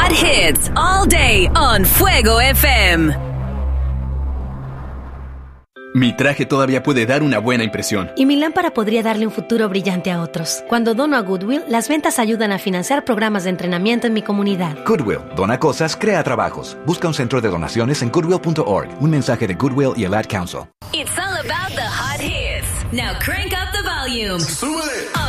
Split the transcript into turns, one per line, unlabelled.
hot hits all day on Fuego FM.
Mi traje todavía puede dar una buena impresión.
Y mi lámpara podría darle un futuro brillante a otros. Cuando dono a Goodwill, las ventas ayudan a financiar programas de entrenamiento en mi comunidad.
Goodwill. Dona cosas, crea trabajos. Busca un centro de donaciones en goodwill.org. Un mensaje de Goodwill y el Ad Council.
It's all about the hot hits. Now crank up the volume.
¡Súbele!